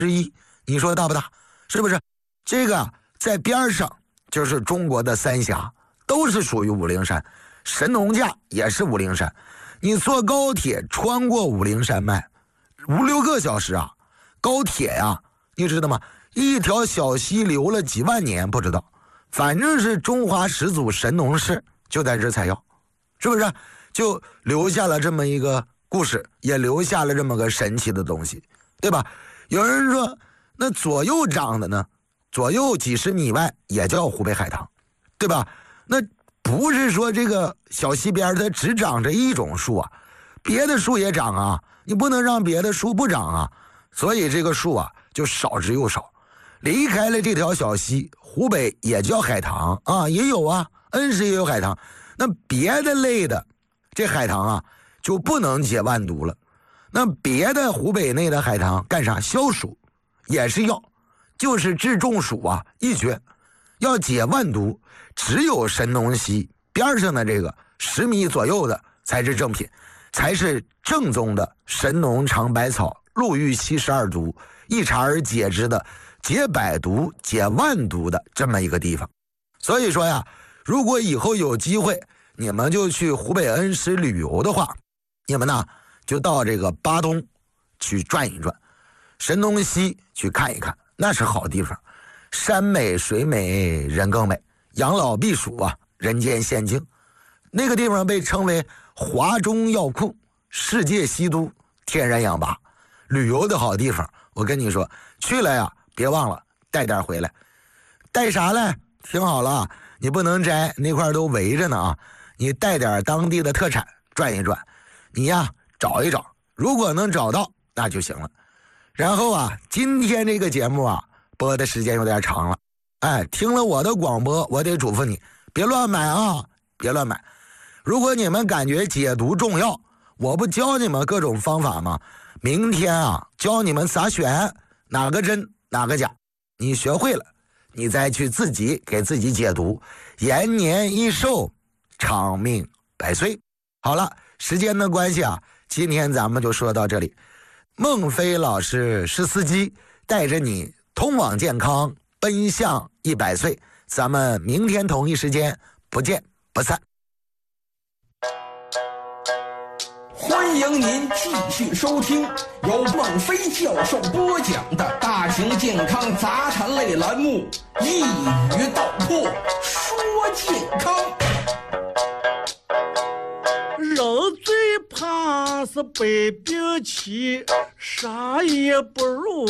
1，你说大不大？是不是？这个在边上就是中国的三峡，都是属于武陵山，神农架也是武陵山。你坐高铁穿过武陵山脉5-6个小时啊，高铁呀，你知道吗？一条小溪流了几万年不知道，反正是中华始祖神农氏就在这采药，是不是？就留下了这么一个故事，也留下了这么个神奇的东西，对吧？有人说那左右长的呢，左右几十米外也叫湖北海棠，对吧？那不是说这个小溪边它只长着一种树啊，别的树也长啊，你不能让别的树不长啊，所以这个树啊就少之又少。离开了这条小溪，湖北也叫海棠啊，也有啊，恩施也有海棠。那别的类的这海棠啊就不能解万毒了。那别的湖北内的海棠干啥？消暑也是药，就是治中暑啊一绝。要解万毒，只有神农溪边上的这个10米左右的才是正品，才是正宗的神农尝百草，路遇72毒，一查而解之的解百毒解万毒的这么一个地方。所以说呀，如果以后有机会你们就去湖北恩施旅游的话，你们呢就到这个巴东去转一转，神农溪去看一看，那是好地方，山美水美人更美，养老避暑啊，人间仙境。那个地方被称为华中药库，世界稀都，天然氧吧，旅游的好地方。我跟你说，去了呀别忘了带点回来。带啥来？听好了，你不能摘，那块都围着呢啊，你带点当地的特产转一转，你呀找一找，如果能找到那就行了。然后啊，今天这个节目啊播的时间有点长了，哎，听了我的广播，我得嘱咐你别乱买啊，别乱买。如果你们感觉解毒重要，我不教你们各种方法吗？明天啊教你们咋选，哪个真哪个假，你学会了你再去自己给自己解毒，延年益寿，长命百岁。好了，时间的关系啊，今天咱们就说到这里。孟非老师是司机，带着你通往健康，奔向100岁。咱们明天同一时间不见不散。 欢迎您继续收听由孟非教授播讲的大型健康杂谈类栏目《一语道破说健康》。 人最怕是百病齐，啥也不如